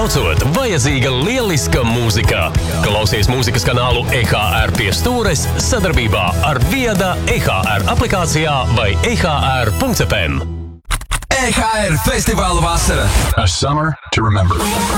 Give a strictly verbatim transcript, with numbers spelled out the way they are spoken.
braucot, vajadzīga lieliska mūzika. Klausies mūzikas kanālu E H R pie stūres sadarbībā ar Vieda E H R aplikācijā vai e h r punkts f m. E H R festivāla vasara. A summer to remember.